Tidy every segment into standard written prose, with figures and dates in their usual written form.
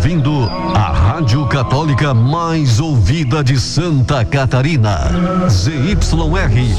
ouvindo a Rádio Católica mais ouvida de Santa Catarina. ZYR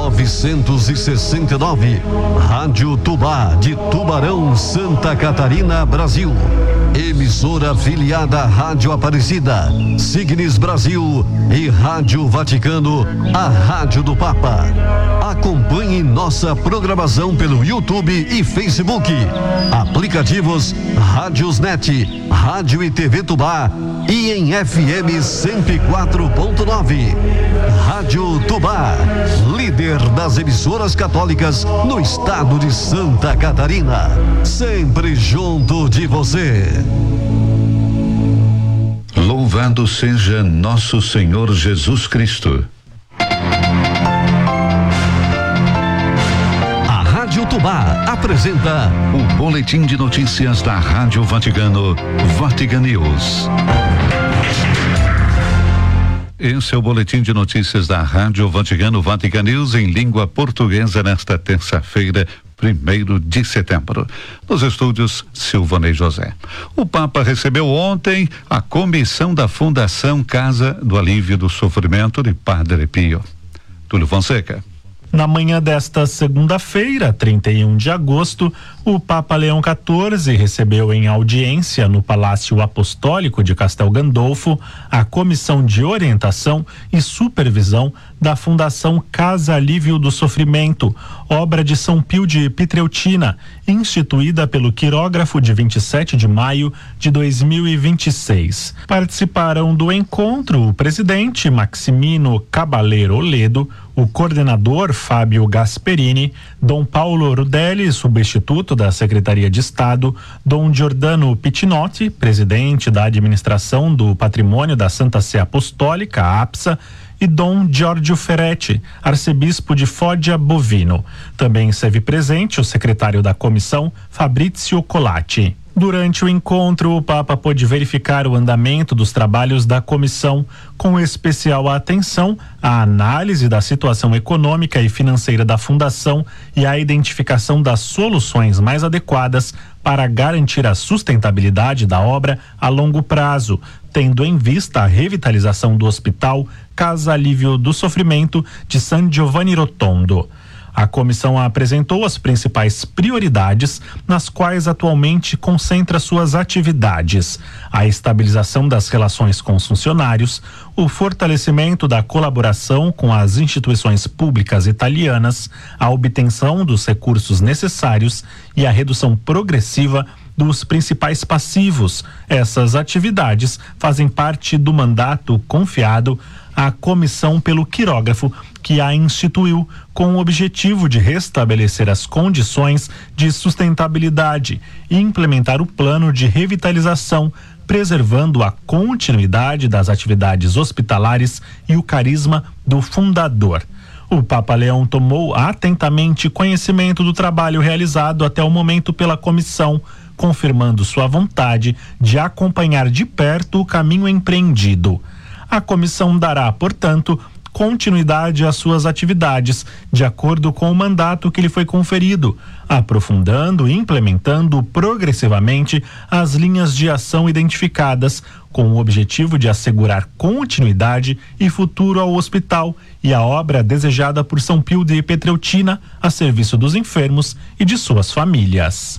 969, Rádio Tubá de Tubarão, Santa Catarina, Brasil. Emissora afiliada à Rádio Aparecida, Signes Brasil e Rádio Vaticano, a Rádio do Papa. Acompanhe nossa programação pelo YouTube e Facebook. Aplicativos Rádiosnet, Rádio e TV Tubá e em FM 104.9. Rádio Tubá, líder das emissoras católicas no estado de Santa Catarina. Sempre junto de você. Louvado seja nosso Senhor Jesus Cristo. A Rádio Tubá apresenta o boletim de notícias da Rádio Vaticano, Vatican News. Esse é o boletim de notícias da Rádio Vaticano, Vatican News, em língua portuguesa, nesta terça-feira, 1º de setembro. Nos estúdios, Silvanei José. O Papa recebeu ontem a comissão da Fundação Casa do Alívio do Sofrimento de Padre Pio. Túlio Fonseca. Na manhã desta segunda-feira, 31 de agosto, o Papa Leão XIV recebeu em audiência no Palácio Apostólico de Castel Gandolfo a Comissão de Orientação e Supervisão da Fundação Casa Alívio do Sofrimento, obra de São Pio de Pietrelcina, instituída pelo quirógrafo de 27 de maio de 2026. Participaram do encontro o presidente Maximino Cabaleiro Oledo, o coordenador Fábio Gasperini, Dom Paulo Rudelli, substituto da Secretaria de Estado, Dom Giordano Piccinotti, presidente da Administração do Patrimônio da Santa Sé Apostólica, APSA, e Dom Giorgio Ferretti, arcebispo de Foggia Bovino. Também esteve presente o secretário da comissão, Fabrizio Colatti. Durante o encontro, o Papa pôde verificar o andamento dos trabalhos da comissão, com especial atenção à análise da situação econômica e financeira da fundação e à identificação das soluções mais adequadas para garantir a sustentabilidade da obra a longo prazo, tendo em vista a revitalização do Hospital Casa Alívio do Sofrimento de San Giovanni Rotondo. A comissão apresentou as principais prioridades nas quais atualmente concentra suas atividades: a estabilização das relações com os funcionários, o fortalecimento da colaboração com as instituições públicas italianas, a obtenção dos recursos necessários e a redução progressiva dos principais passivos. Essas atividades fazem parte do mandato confiado à comissão pelo quirógrafo, que a instituiu com o objetivo de restabelecer as condições de sustentabilidade e implementar o plano de revitalização, preservando a continuidade das atividades hospitalares e o carisma do fundador. O Papa Leão tomou atentamente conhecimento do trabalho realizado até o momento pela comissão, confirmando sua vontade de acompanhar de perto o caminho empreendido. A comissão dará, portanto, continuidade às suas atividades, de acordo com o mandato que lhe foi conferido, aprofundando e implementando progressivamente as linhas de ação identificadas, com o objetivo de assegurar continuidade e futuro ao hospital e à obra desejada por São Pio de Pietrelcina a serviço dos enfermos e de suas famílias.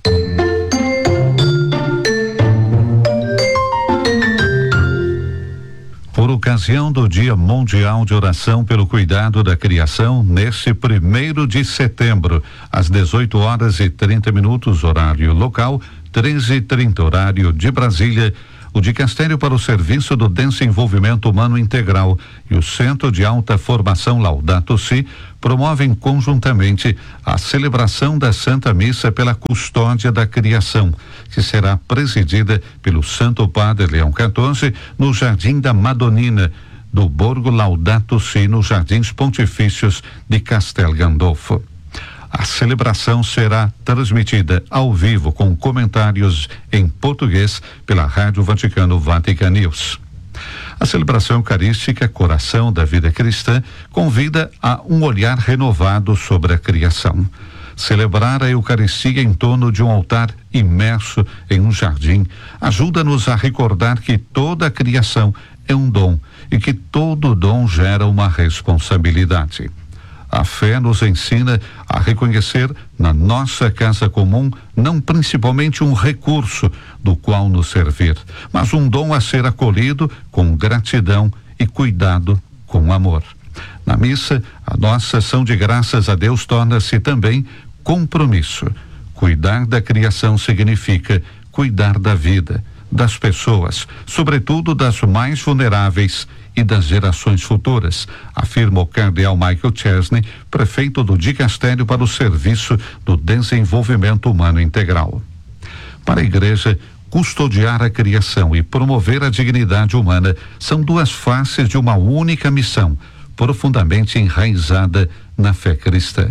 Por ocasião do Dia Mundial de Oração pelo Cuidado da Criação, neste 1º de setembro, às 18h30, horário local, 13h30, horário de Brasília, o Dicastério para o Serviço do Desenvolvimento Humano Integral e o Centro de Alta Formação Laudato Si promovem conjuntamente a celebração da Santa Missa pela Custódia da Criação, que será presidida pelo Santo Padre Leão XIV no Jardim da Madonina, do Borgo Laudato Si, nos Jardins Pontifícios de Castel Gandolfo. A celebração será transmitida ao vivo com comentários em português pela Rádio Vaticano Vatican News. A celebração eucarística Coração da Vida Cristã convida a um olhar renovado sobre a criação. Celebrar a Eucaristia em torno de um altar imerso em um jardim ajuda-nos a recordar que toda a criação é um dom e que todo dom gera uma responsabilidade. A fé nos ensina a reconhecer na nossa casa comum não principalmente um recurso do qual nos servir, mas um dom a ser acolhido com gratidão e cuidado com amor. Na missa, a nossa ação de graças a Deus torna-se também compromisso. Cuidar da criação significa cuidar da vida, das pessoas, sobretudo das mais vulneráveis e das gerações futuras, afirma o cardeal Michael Chesney, prefeito do Dicastério para o Serviço do Desenvolvimento Humano Integral. Para a Igreja, custodiar a criação e promover a dignidade humana são duas faces de uma única missão, profundamente enraizada na fé cristã.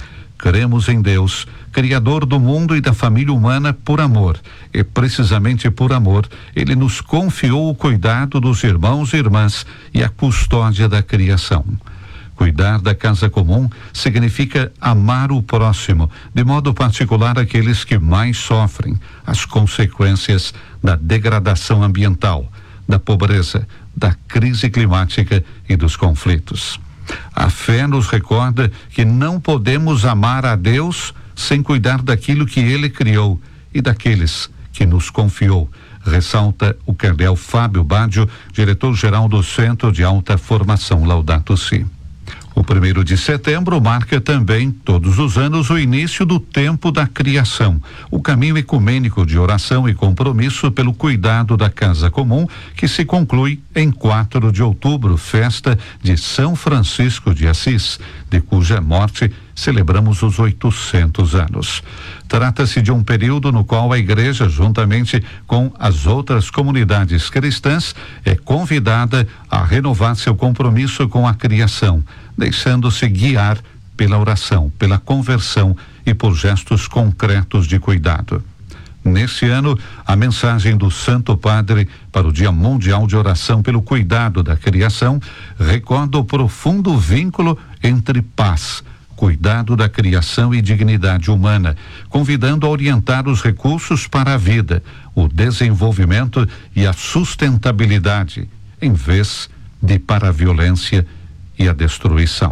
Cremos em Deus, Criador do mundo e da família humana por amor, e precisamente por amor, Ele nos confiou o cuidado dos irmãos e irmãs e a custódia da criação. Cuidar da casa comum significa amar o próximo, de modo particular aqueles que mais sofrem as consequências da degradação ambiental, da pobreza, da crise climática e dos conflitos. A fé nos recorda que não podemos amar a Deus sem cuidar daquilo que Ele criou e daqueles que nos confiou, ressalta o cardeal Fábio Baggio, diretor-geral do Centro de Alta Formação Laudato Si. O 1º de setembro marca também, todos os anos, o início do tempo da criação, o caminho ecumênico de oração e compromisso pelo cuidado da casa comum, que se conclui em 4 de outubro, festa de São Francisco de Assis, de cuja morte celebramos os 800 anos. Trata-se de um período no qual a Igreja, juntamente com as outras comunidades cristãs, é convidada a renovar seu compromisso com a criação, deixando-se guiar pela oração, pela conversão e por gestos concretos de cuidado. Nesse ano, a mensagem do Santo Padre para o Dia Mundial de Oração pelo Cuidado da Criação recorda o profundo vínculo entre paz, cuidado da criação e dignidade humana, convidando a orientar os recursos para a vida, o desenvolvimento e a sustentabilidade, em vez de para a violência e a destruição.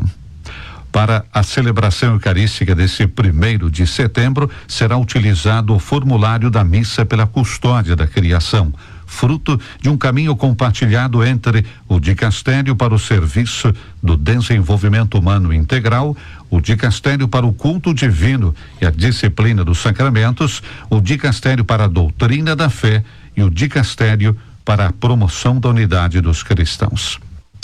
Para a celebração eucarística desse 1º de setembro, será utilizado o formulário da missa pela custódia da criação, fruto de um caminho compartilhado entre o Dicastério para o Serviço do Desenvolvimento Humano Integral, o Dicastério para o Culto Divino e a Disciplina dos Sacramentos, o Dicastério para a Doutrina da Fé e o Dicastério para a Promoção da Unidade dos Cristãos.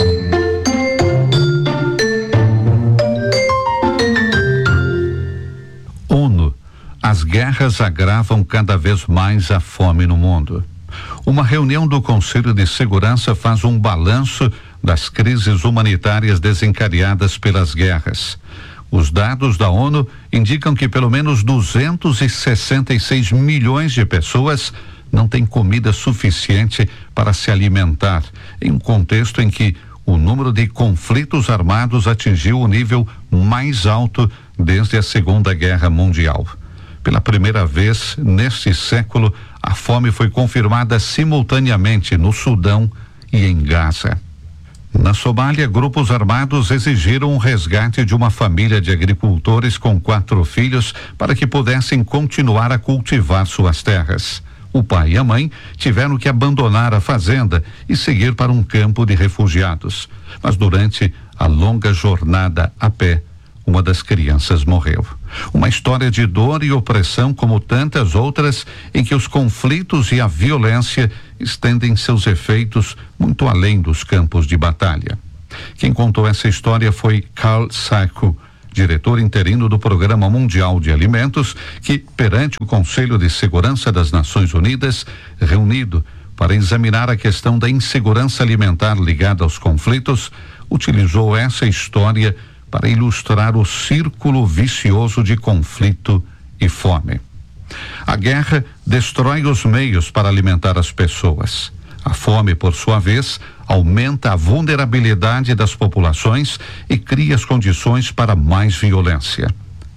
ONU. As guerras agravam cada vez mais a fome no mundo. Uma reunião do Conselho de Segurança faz um balanço das crises humanitárias desencadeadas pelas guerras. Os dados da ONU indicam que pelo menos 266 milhões de pessoas não têm comida suficiente para se alimentar, em um contexto em que o número de conflitos armados atingiu o nível mais alto desde a Segunda Guerra Mundial. Pela primeira vez neste século, a fome foi confirmada simultaneamente no Sudão e em Gaza. Na Somália, grupos armados exigiram um resgate de uma família de agricultores com 4 filhos para que pudessem continuar a cultivar suas terras. O pai e a mãe tiveram que abandonar a fazenda e seguir para um campo de refugiados. Mas durante a longa jornada a pé, uma das crianças morreu. Uma história de dor e opressão como tantas outras, em que os conflitos e a violência estendem seus efeitos muito além dos campos de batalha. Quem contou essa história foi Carl Sacco, diretor interino do Programa Mundial de Alimentos, que, perante o Conselho de Segurança das Nações Unidas, reunido para examinar a questão da insegurança alimentar ligada aos conflitos, utilizou essa história para ilustrar o círculo vicioso de conflito e fome. A guerra destrói os meios para alimentar as pessoas. A fome, por sua vez, aumenta a vulnerabilidade das populações e cria as condições para mais violência.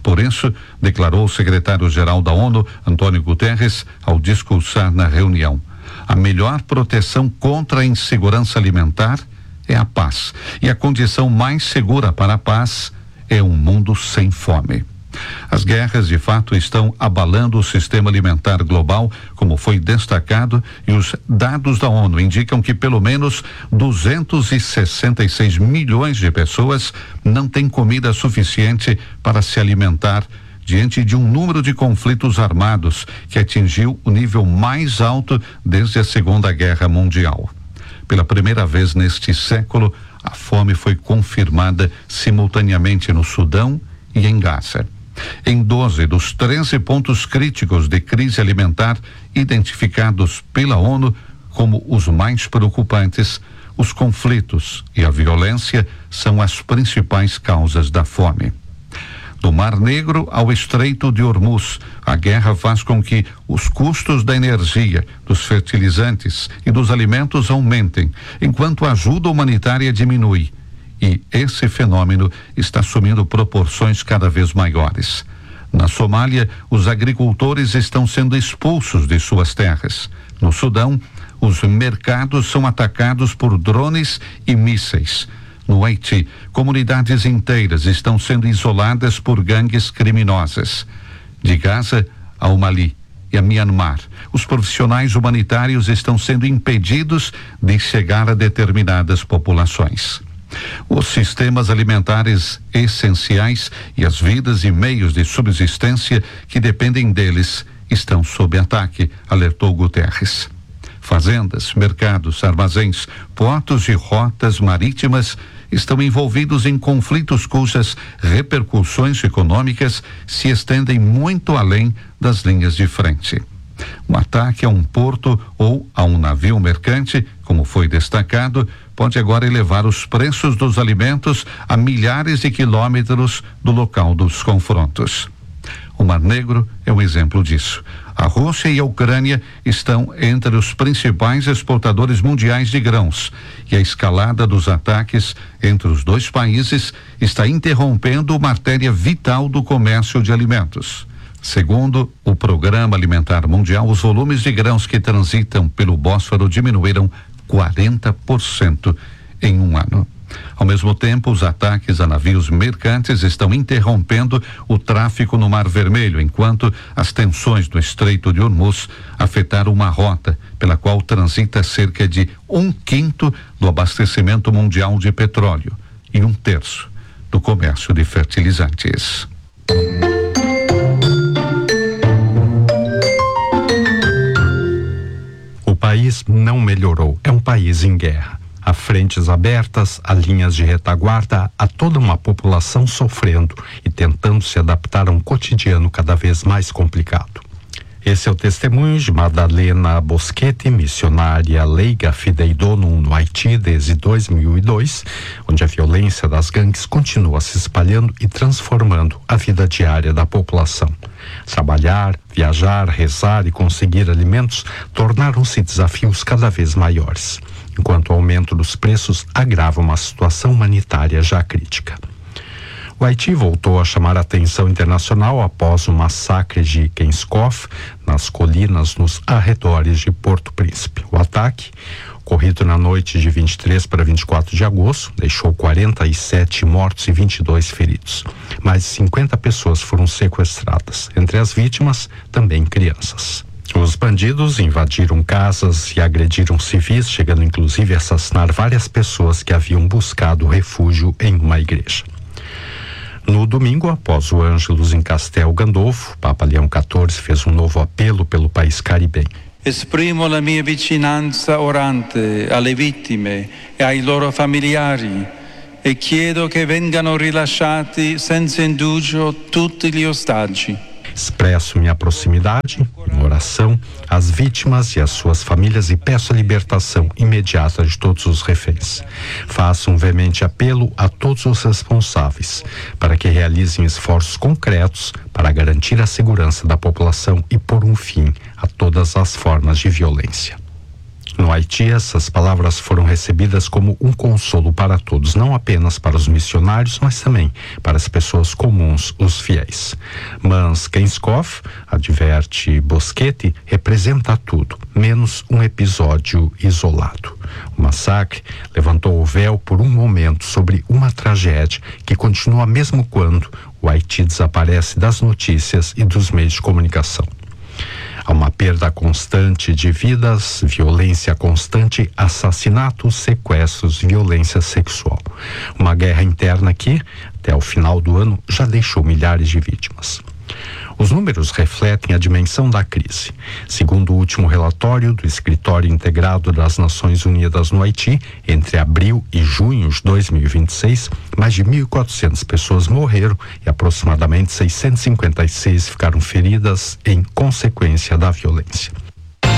Por isso, declarou o secretário-geral da ONU, Antônio Guterres, ao discursar na reunião: a melhor proteção contra a insegurança alimentar é a paz. E a condição mais segura para a paz é um mundo sem fome. As guerras, de fato, estão abalando o sistema alimentar global, como foi destacado, e os dados da ONU indicam que pelo menos 266 milhões de pessoas não têm comida suficiente para se alimentar, diante de um número de conflitos armados que atingiu o nível mais alto desde a Segunda Guerra Mundial. Pela primeira vez neste século, a fome foi confirmada simultaneamente no Sudão e em Gaza. Em 12 dos 13 pontos críticos de crise alimentar identificados pela ONU como os mais preocupantes, os conflitos e a violência são as principais causas da fome. Do Mar Negro ao Estreito de Hormuz, a guerra faz com que os custos da energia, dos fertilizantes e dos alimentos aumentem, enquanto a ajuda humanitária diminui. E esse fenômeno está assumindo proporções cada vez maiores. Na Somália, os agricultores estão sendo expulsos de suas terras. No Sudão, os mercados são atacados por drones e mísseis. No Haiti, comunidades inteiras estão sendo isoladas por gangues criminosas. De Gaza ao Mali e a Myanmar, os profissionais humanitários estão sendo impedidos de chegar a determinadas populações. Os sistemas alimentares essenciais e as vidas e meios de subsistência que dependem deles estão sob ataque, alertou Guterres. Fazendas, mercados, armazéns, portos e rotas marítimas estão envolvidos em conflitos cujas repercussões econômicas se estendem muito além das linhas de frente. Um ataque a um porto ou a um navio mercante, como foi destacado, pode agora elevar os preços dos alimentos a milhares de quilômetros do local dos confrontos. O Mar Negro é um exemplo disso. A Rússia e a Ucrânia estão entre os principais exportadores mundiais de grãos, e a escalada dos ataques entre os dois países está interrompendo uma artéria vital do comércio de alimentos. Segundo o Programa Alimentar Mundial, os volumes de grãos que transitam pelo Bósforo diminuíram 40% em um ano. Ao mesmo tempo, os ataques a navios mercantes estão interrompendo o tráfico no Mar Vermelho, enquanto as tensões no Estreito de Hormuz afetaram uma rota pela qual transita cerca de 1/5 do abastecimento mundial de petróleo e 1/3 do comércio de fertilizantes. O país não melhorou, é um país em guerra. Há frentes abertas, há linhas de retaguarda, há toda uma população sofrendo e tentando se adaptar a um cotidiano cada vez mais complicado. Esse é o testemunho de Madalena Boschetti, missionária leiga Fidei Donum no Haiti desde 2002, onde a violência das gangues continua se espalhando e transformando a vida diária da população. Trabalhar, viajar, rezar e conseguir alimentos tornaram-se desafios cada vez maiores, enquanto o aumento dos preços agrava uma situação humanitária já crítica. O Haiti voltou a chamar a atenção internacional após o massacre de Kenskov, nas colinas nos arredores de Porto Príncipe. O ataque, ocorrido na noite de 23 para 24 de agosto, deixou 47 mortos e 22 feridos. Mais de 50 pessoas foram sequestradas, entre as vítimas, também crianças. Os bandidos invadiram casas e agrediram civis, chegando inclusive a assassinar várias pessoas que haviam buscado refúgio em uma igreja. No domingo, após o Ângelus em Castel Gandolfo, Papa Leão XIV fez um novo apelo pelo país caribenho. Esprimo la mia vicinanza orante alle vittime e ai loro familiari e chiedo che vengano rilasciati senza indugio tutti gli ostaggi. Expresso minha proximidade, em oração, às vítimas e às suas famílias e peço a libertação imediata de todos os reféns. Faço um veemente apelo a todos os responsáveis para que realizem esforços concretos para garantir a segurança da população e pôr um fim a todas as formas de violência. No Haiti, essas palavras foram recebidas como um consolo para todos, não apenas para os missionários, mas também para as pessoas comuns, os fiéis. Mas Kenskov, adverte Boschetti, representa tudo, menos um episódio isolado. O massacre levantou o véu por um momento sobre uma tragédia que continua mesmo quando o Haiti desaparece das notícias e dos meios de comunicação. Há uma perda constante de vidas, violência constante, assassinatos, sequestros, violência sexual. Uma guerra interna que, até o final do ano, já deixou milhares de vítimas. Os números refletem a dimensão da crise. Segundo o último relatório do Escritório Integrado das Nações Unidas no Haiti, entre abril e junho de 2026, mais de 1.400 pessoas morreram e aproximadamente 656 ficaram feridas em consequência da violência.